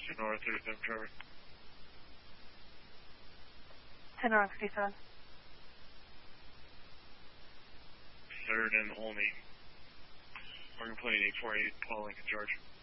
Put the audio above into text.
Sonora 37 Trevor. 10 Rock 57. Third and only. Morgan Plane 848, Paul Lincoln, George.